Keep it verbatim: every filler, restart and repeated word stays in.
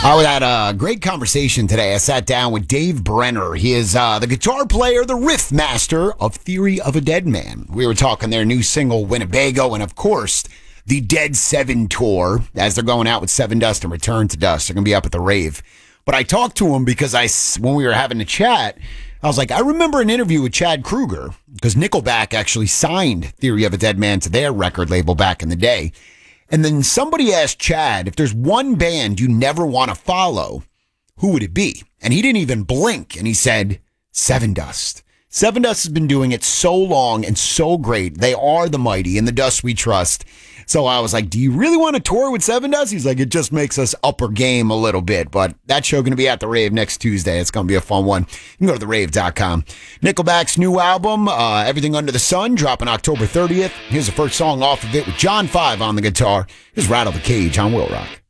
I had a great conversation today. I sat down with Dave Brenner. He is uh, the guitar player, the riff master of Theory of a Dead Man. We were talking their new single, Winnebago, and of course, the Dead Seven tour, as they're going out with Seven Dust and Return to Dust. They're going to be up at the rave. But I talked to him because I, when we were having a chat, I was like, I remember an interview with Chad Kruger, because Nickelback actually signed Theory of a Dead Man to their record label back in the day. And then somebody asked Chad, if there's one band you never want to follow, who would it be? And he didn't even blink. And he said, Seven Dust. Seven Dust has been doing it so long and so great. They are the mighty and the dust we trust. So I was like, do you really want to tour with Seven Dust? He's like, it just makes us up our game a little bit. But that show going to be at the Rave next Tuesday. It's going to be a fun one. You can go to the rave dot com. Nickelback's new album, uh, Everything Under the Sun, dropping October thirtieth. Here's the first song off of it with John five on the guitar. Here's Rattle the Cage on Will Rock.